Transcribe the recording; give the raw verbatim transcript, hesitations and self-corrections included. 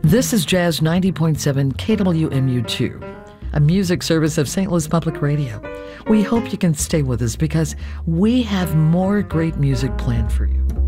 This is Jazz ninety point seven K W M U two, a music service of Saint Louis Public Radio. We hope you can stay with us because we have more great music planned for you.